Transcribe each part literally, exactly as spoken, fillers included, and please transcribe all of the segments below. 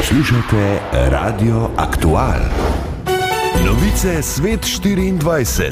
Poslušate Radio Aktual. Novice Svet štiriindvajset.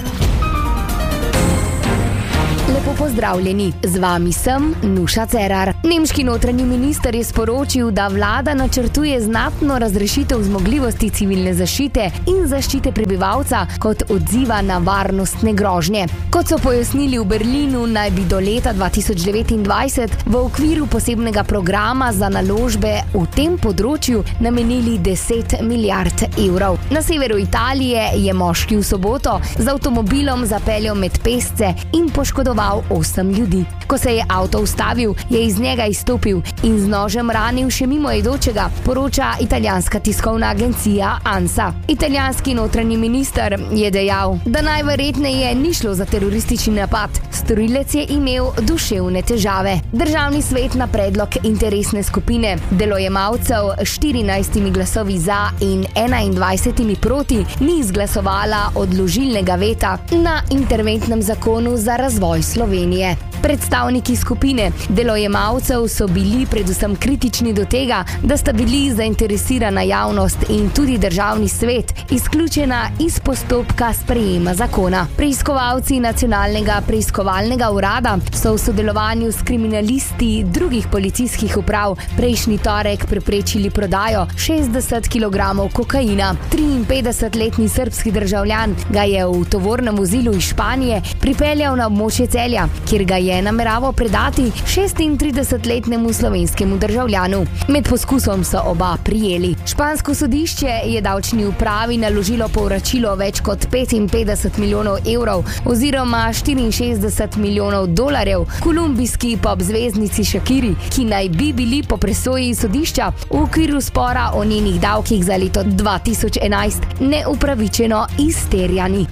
Lepo pozdravljeni, z vami sem Nuša Cerar. Nemški notranji minister je sporočil, da vlada načrtuje znatno razrešitev zmogljivosti civilne zaščite in zaščite prebivalca kot odziva na varnostne grožnje. Kot so pojasnili v Berlinu, naj bi do leta dva tisoč devetindvajset v okviru posebnega programa za naložbe v tem področju namenili deset milijard evrov. Na severu Italije je moški v soboto z avtomobilom zapeljal med pešce in poškodoval osem ljudi. Ko se je avto ustavil, je iz njega izstopil in z nožem ranil še mimoidočega, poroča italijanska tiskovna agencija ANSA. Italijanski notranji minister je dejal, da najverjetneje ni šlo za teroristični napad. Storilec je imel duševne težave. Državni svet na predlog interesne skupine delojemalcev štirinajstimi glasovi za in enaindvajsetimi proti ni izglasovala odložilnega veta na interventnem zakonu za razvoj Slovenije. Predstavniki skupine delojemalcev so bili predvsem kritični do tega, da sta bili zainteresirana javnost in tudi državni svet izključena iz postopka sprejema zakona. Preiskovalci Nacionalnega preiskovalnega urada so v sodelovanju s kriminalisti drugih policijskih uprav prejšnji torek preprečili prodajo šestdeset kilogramov kokaina. triinpetdesetletni srbski državljan ga je v tovornem vozilu iz Španije pripeljal na območje Celja, kjer ga je nameraval predati šestintridesetletnemu slovenskemu državljanu. Med poskusom so oba prijeli. Špansko sodišče je davčni upravi naložilo povračilo več kot petinpetdeset milijonov evrov oziroma štiriinšestdeset milijonov dolarjev kolumbijski pop zvezdnici Shakiri, ki naj bi bili po presoji sodišča v okviru spora o njenih davkih za leto dva tisoč enajst neupravičeno izterjani.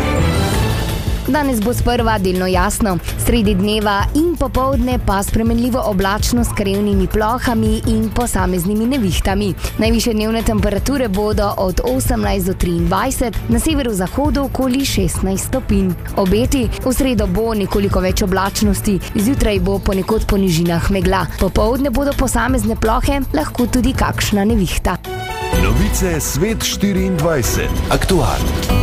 Danes bo sprva delno jasno, sredi dneva in popoldne pa spremenljivo oblačno s krevnimi plohami in posameznimi nevihtami. Najvišje dnevne temperature bodo od osemnajst do triindvajset, na severozahodu okoli šestnajst stopinj. Obeti, v sredo bo nekoliko več oblačnosti, zjutraj bo ponekod po nižinah megla. Popoldne bodo posamezne plohe, lahko tudi kakšna nevihta. Novice Svet štiriindvajset. Aktual.